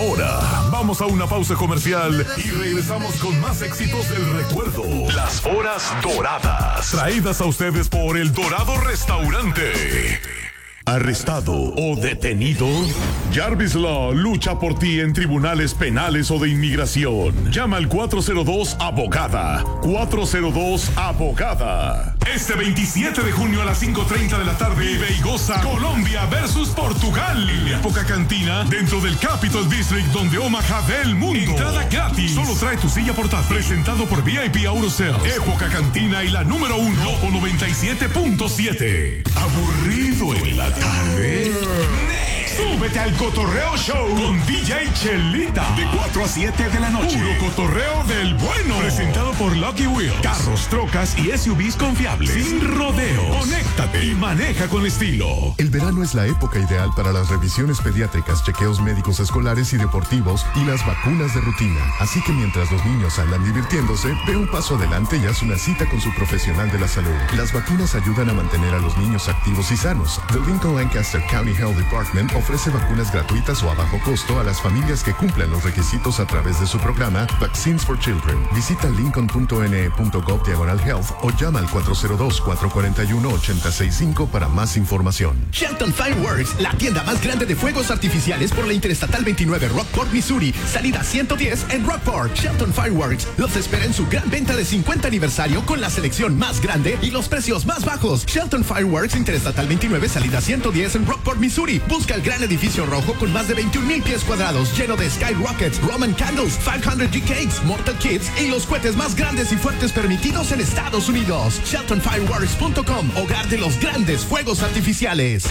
Ahora, vamos a una pausa comercial y regresamos con más éxitos del recuerdo. Las horas doradas. Traídas a ustedes por El Dorado Restaurante. ¿Arrestado o detenido? Jarvis Law lucha por ti en tribunales penales o de inmigración. Llama al 402-ABOGADA. 402-ABOGADA. Este 27 de junio a las 5:30 de la tarde, vive y goza Colombia versus Portugal. En Época Cantina, dentro del Capital District, donde Omaha ve el mundo. Entrada gratis. Solo trae tu silla portátil. Presentado por VIP Autosales. Época Cantina y la número 1, Lopo 97.7. ¿Aburrido en la tarde? Súbete al Cotorreo Show con DJ Chelita de 4 a 7 de la noche. Puro cotorreo del bueno. Presentado por Lucky Wheels. Carros, trocas y SUVs confiables. Sin rodeos. Conéctate y maneja con estilo. El verano es la época ideal para las revisiones pediátricas, chequeos médicos escolares y deportivos y las vacunas de rutina. Así que mientras los niños andan divirtiéndose, ve un paso adelante y haz una cita con su profesional de la salud. Las vacunas ayudan a mantener a los niños activos y sanos. The Lincoln Lancaster County Health Department ofrece vacunas gratuitas o a bajo costo a las familias que cumplan los requisitos a través de su programa Vaccines for Children. Visita lincoln.ne.gov/health o llama al 402-441-8065 para más información. Shelton Fireworks, la tienda más grande de fuegos artificiales por la Interestatal 29 Rockport, Missouri, salida 110 en Rockport. Shelton Fireworks los espera en su gran venta de 50 aniversario con la selección más grande y los precios más bajos. Shelton Fireworks, Interestatal 29, salida 110 en Rockport, Missouri. Busca el gran edificio rojo con más de 21,000 pies cuadrados, lleno de skyrockets, Roman candles, 500G cakes, Mortal Kids y los cohetes más grandes y fuertes permitidos en Estados Unidos. SheltonFireworks.com, hogar de los grandes fuegos artificiales.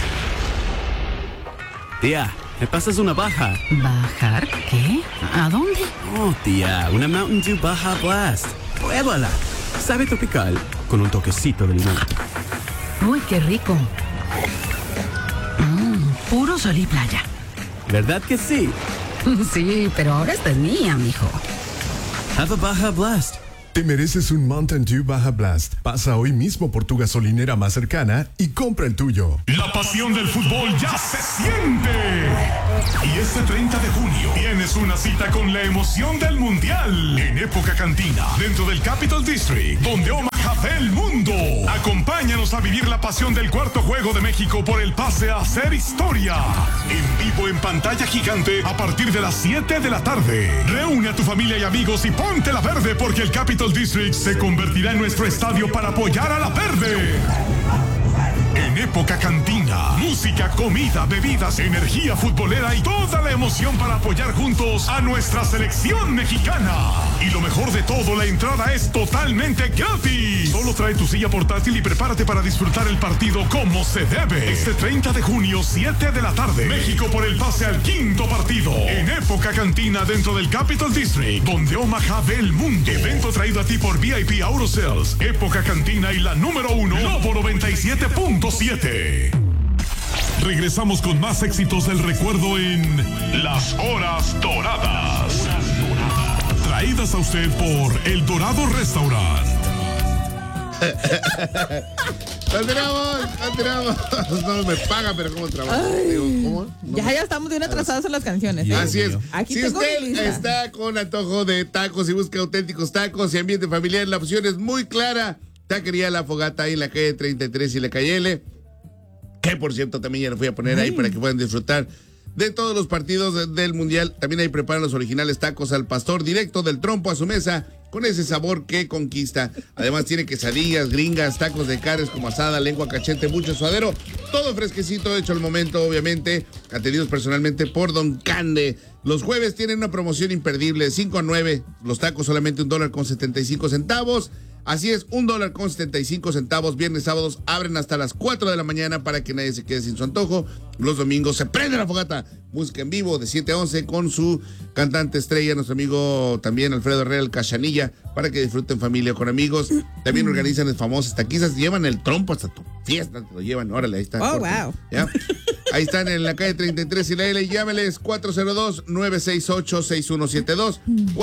Tía, ¿me pasas una baja? ¿Bajar? ¿Qué? ¿A dónde? Oh, tía, una Mountain Dew Baja Blast. Pruébala. Sabe tropical, con un toquecito de limón. Uy, qué rico. Puro sol y playa. ¿Verdad que sí? Sí, pero ahora esta es mía, mijo. Have a Baja Blast. Te mereces un Mountain Dew Baja Blast. Pasa hoy mismo por tu gasolinera más cercana y compra el tuyo. La pasión del fútbol ya se siente. Y este 30 de junio tienes una cita con la emoción del Mundial en Época Cantina, dentro del Capital District, donde Omaha ve el mundo. Acompáñanos a vivir la pasión del cuarto juego de México por el pase a hacer historia. En vivo en pantalla gigante a partir de las 7 de la tarde. Reúne a tu familia y amigos y ponte la verde, porque el Capital District se convertirá en nuestro estadio para apoyar a la verde. En Época Cantina, música, comida, bebidas, energía futbolera y toda la emoción para apoyar juntos a nuestra selección mexicana. Y lo mejor de todo, la entrada es totalmente gratis. Solo trae tu silla portátil y prepárate para disfrutar el partido como se debe. Este 30 de junio, 7 de la tarde, México por el pase al quinto partido. En Época Cantina, dentro del Capital District, donde Omaha ve el mundo. Evento traído a ti por VIP Autosales, Época Cantina y la número 1, Lopo 97.7. Regresamos con más éxitos del recuerdo en Las Horas Doradas. Traídas a usted por El Dorado Restaurant. Continuamos. No me paga, pero ¿cómo trabajo? ¿Cómo? Ya estamos bien atrasados en las canciones. Así es. Aquí si tengo usted mi lista. está con antojo de tacos y busca auténticos tacos y ambiente familiar, la opción es muy clara. Taquería La Fogata ahí en la calle 33 y la calle L. Que por cierto también ya lo fui a poner ahí para que puedan disfrutar de todos los partidos del Mundial. También ahí preparan los originales tacos al pastor, directo del trompo a su mesa, con ese sabor que conquista. Además tiene quesadillas, gringas, tacos de carnes como asada, lengua, cachete, mucho suadero. Todo fresquecito, hecho al momento, obviamente, atendidos personalmente por Don Cande. Los jueves tienen una promoción imperdible, 5 a 9, los tacos solamente $1.75. Así es, $1.75. Viernes, sábados abren hasta las 4 de la mañana para que nadie se quede sin su antojo. Los domingos se prende la fogata. Música en vivo de 7 a 11 con su cantante estrella, nuestro amigo también Alfredo Herrera, el Cachanilla, para que disfruten familia con amigos. También organizan las famosas taquizas, llevan el trompo hasta tu fiesta, te lo llevan, órale, ahí está. Oh, wow. ¿Ya? Ahí están en la calle 33 y la L, llámeles 402-968-6172,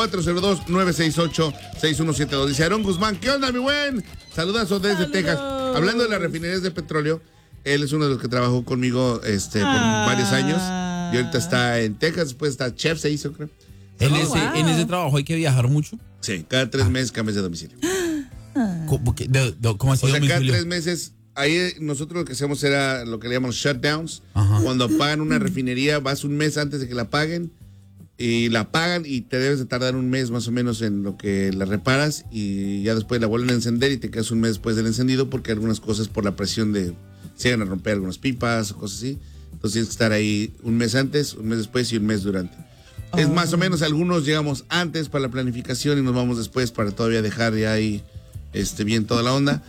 402-968-6172. Dice Aarón Guzmán, ¿qué onda, mi buen? Saludazo desde Texas. Hablando de las refinerías de petróleo, él es uno de los que trabajó conmigo por varios años. Y ahorita está en Texas, después está chef, se hizo, creo. En ese trabajo hay que viajar mucho. Sí, cada 3 meses cambias de domicilio. ¿Cómo así? O sea, cada 3 meses, ahí nosotros lo que hacemos era lo que le llamamos shutdowns. Cuando apagan una refinería, vas un mes antes de que la apaguen y la apagan y te debes de tardar un mes más o menos en lo que la reparas y ya después la vuelven a encender y te quedas un mes después del encendido porque algunas cosas por la presión se llegan a romper algunas pipas o cosas así. Entonces tienes que estar ahí un mes antes, un mes después y un mes durante. Es más o menos, algunos llegamos antes para la planificación y nos vamos después para todavía dejar ya ahí bien toda la onda.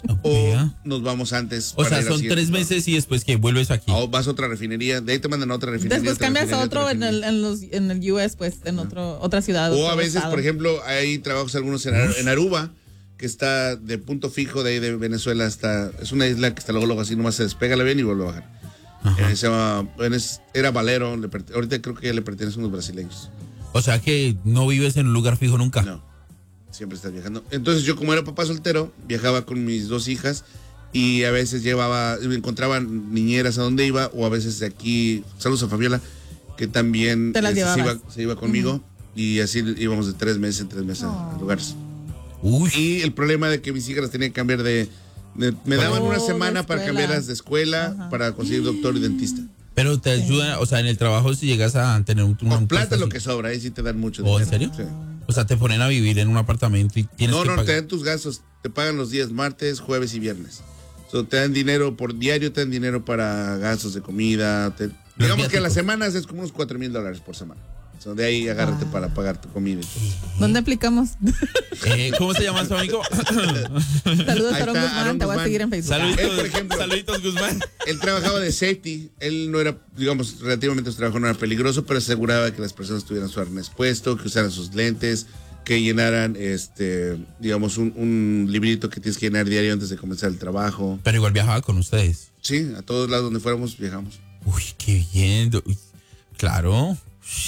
O nos vamos antes. O sea, son 3 meses y después que vuelves aquí. O vas a otra refinería, de ahí te mandan a otra refinería. Después cambias a otro en el US, pues, en otra ciudad. O a veces, por ejemplo, hay trabajos algunos en Aruba, que está de punto fijo de ahí de Venezuela hasta, es una isla que está luego así, nomás se despega el avión y vuelve a bajar. Se llama, era Valero, ahorita creo que ya le pertenecen unos brasileños. O sea que no vives en un lugar fijo nunca. No, siempre estás viajando. Entonces yo, como era papá soltero, viajaba con mis 2 hijas y a veces me encontraba niñeras a donde iba, o a veces de aquí, saludos a Fabiola, que también se iba conmigo, y así íbamos de 3 meses en 3 meses a lugares. Uy. Y el problema de que mis hijas las tenían que cambiar me daban una semana para cambiarlas de escuela, para conseguir doctor y dentista. Pero te ayudan, o sea, en el trabajo si llegas a tener un plata lo que sobra, ahí sí te dan mucho. ¿Oh, en serio? Sí. O sea, te ponen a vivir en un apartamento y tienes que pagar. Te dan tus gastos, te pagan los días martes, jueves y viernes. Te dan dinero por diario, te dan dinero para gastos de comida. Digamos que a las semanas es como unos $4,000 por semana. De ahí agárrate para pagar tu comida. ¿Dónde aplicamos? ¿Cómo se llama su amigo? Saludos a Aaron Guzmán, te voy a seguir en Facebook. Saluditos, Guzmán. Él trabajaba de safety. Él no era, digamos, relativamente su trabajo no era peligroso, pero aseguraba que las personas tuvieran su arnés puesto, que usaran sus lentes, que llenaran, digamos, un librito que tienes que llenar diario antes de comenzar el trabajo. Pero igual viajaba con ustedes. Sí, a todos lados donde fuéramos viajamos. Uy, qué bien. Claro.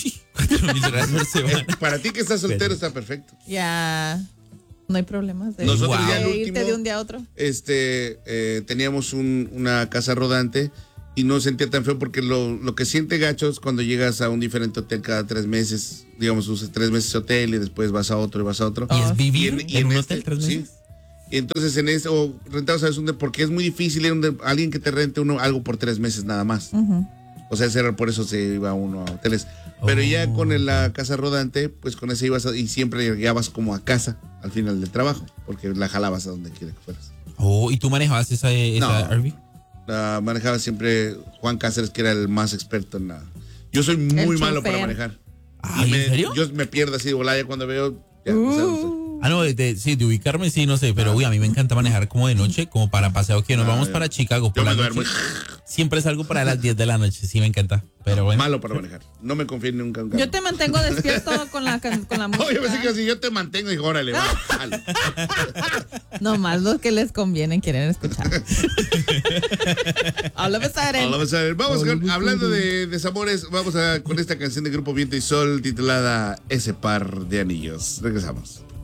Para ti que estás soltero está perfecto. Ya, no hay problemas. Nosotros ya el último, irte de un día a otro. Teníamos una casa rodante y no sentía tan feo porque lo que siente gacho es cuando llegas a un diferente hotel cada 3 meses. Digamos, usas 3 meses hotel y después vas a otro y vas a otro. ¿Y es vivir en un hotel 3 meses? Sí. Y entonces en eso, o rentado, ¿sabes dónde? Porque es muy difícil alguien que te rente algo por 3 meses nada más. O sea, por eso se iba uno a hoteles. Pero ya con la casa rodante, pues con ese ibas y siempre llegabas como a casa al final del trabajo, porque la jalabas a donde quiera que fueras. ¿Y tú manejabas esa RV? La manejaba siempre Juan Cáceres, que era el más experto en nada. Yo soy muy malo para manejar. ¿En serio? Yo me pierdo así de volada cuando veo. Ya, no, de ubicarme sí, no sé, pero a mí me encanta manejar como de noche, como para paseo, que nos vamos para Chicago por la noche. Siempre salgo para las 10 de la noche, sí me encanta, pero bueno. Malo para manejar, no me confío en nunca. Yo te mantengo despierto con la música. No, yo pensé que si yo te mantengo, digo, órale, va. No más los que les convienen quieren escuchar. All of a sudden. Vamos hablando de desamores, vamos con esta canción de Grupo Viento y Sol titulada Ese Par de Anillos. Regresamos.